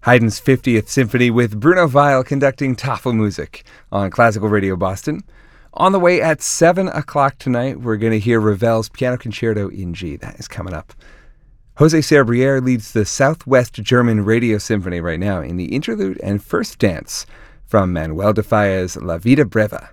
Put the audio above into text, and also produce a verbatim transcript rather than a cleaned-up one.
Haydn's fiftieth Symphony with Bruno Weil conducting Tafelmusik on Classical Radio Boston. On the way at seven o'clock tonight, we're going to hear Ravel's Piano Concerto in G. That is coming up. Jose Serbriere leads the Southwest German Radio Symphony right now in the interlude and first dance from Manuel de Falla's La Vida Breva.